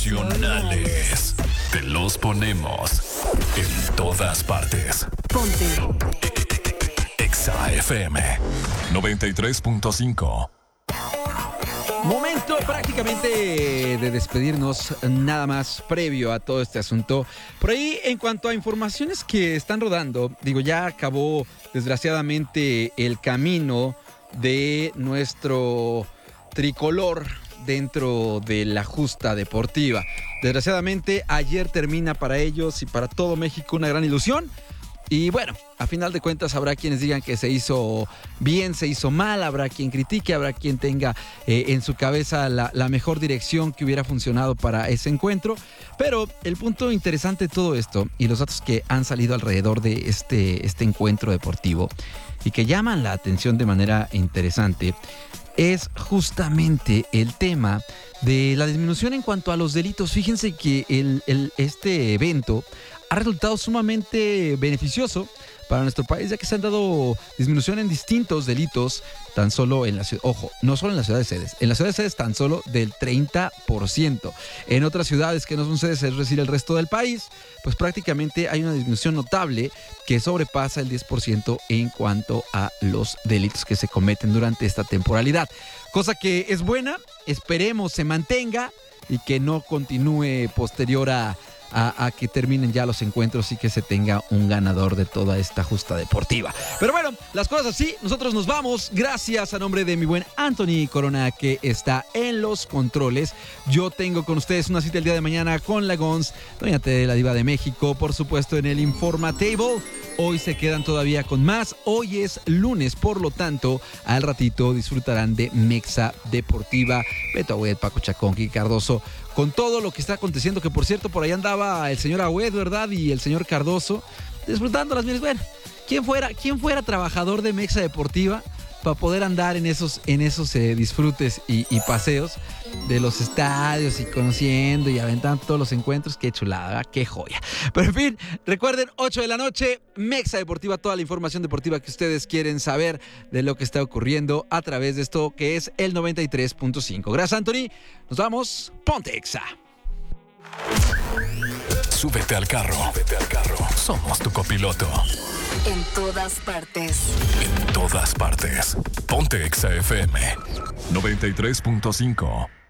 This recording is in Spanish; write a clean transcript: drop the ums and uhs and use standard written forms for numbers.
Nacionales. Te los ponemos en todas partes. Ponte. Exa FM 93.5. Momento prácticamente de despedirnos, nada más previo a todo este asunto. Por ahí, en cuanto a informaciones que están rodando, ya acabó desgraciadamente el camino de nuestro tricolor dentro de la justa deportiva. Desgraciadamente, ayer termina para ellos y para todo México una gran ilusión. Y bueno, a final de cuentas habrá quienes digan que se hizo bien, se hizo mal, habrá quien critique, habrá quien tenga en su cabeza la mejor dirección que hubiera funcionado para ese encuentro. Pero el punto interesante de todo esto y los datos que han salido alrededor de este encuentro deportivo y que llaman la atención de manera interesante es justamente el tema de la disminución en cuanto a los delitos. Fíjense que este evento ha resultado sumamente beneficioso para nuestro país, ya que se han dado disminución en distintos delitos, tan solo en la ciudad, ojo, no solo en las ciudades sedes, en las ciudades sedes tan solo del 30%. En otras ciudades que no son sedes, es decir, el resto del país, pues prácticamente hay una disminución notable que sobrepasa el 10% en cuanto a los delitos que se cometen durante esta temporalidad. Cosa que es buena, esperemos se mantenga y que no continúe posterior a que terminen ya los encuentros y que se tenga un ganador de toda esta justa deportiva. Pero bueno, las cosas así, nosotros nos vamos. Gracias a nombre de mi buen Anthony Corona, que está en los controles. Yo tengo con ustedes una cita el día de mañana con la Gons, Doña T, la Diva de México, por supuesto en el Informatable. Hoy se quedan todavía con más. Hoy es lunes, por lo tanto, al ratito disfrutarán de Mexa Deportiva. Beto Agüed, Paco Chacón, Kiki Cardoso, con todo lo que está aconteciendo, que por cierto, por ahí andaba el señor Agüed, ¿verdad? Y el señor Cardoso, disfrutando las mieles. Bueno, ¿quién fuera trabajador de Mexa Deportiva para poder andar en esos disfrutes y paseos de los estadios y conociendo y aventando todos los encuentros? Qué chulada, ¿verdad? Qué joya. Pero en fin, recuerden, 8 de la noche, Mexa Deportiva, toda la información deportiva que ustedes quieren saber de lo que está ocurriendo a través de esto que es el 93.5. Gracias, Anthony. Nos vamos. Ponte Exa. Súbete al carro. Somos tu copiloto. En todas partes. En todas partes. Ponte Exa FM 93.5.